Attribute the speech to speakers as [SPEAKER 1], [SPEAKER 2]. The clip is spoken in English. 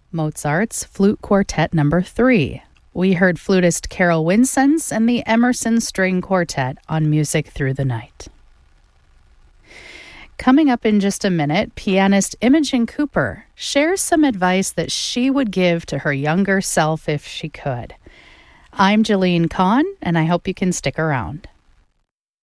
[SPEAKER 1] Mozart's Flute Quartet Number 3. We heard flutist Carol Winsenz and the Emerson String Quartet on Music Through the Night. Coming up in just a minute, pianist Imogen Cooper shares some advice that she would give to her younger self if she could. I'm Jeline Kahn, and I hope you can stick around.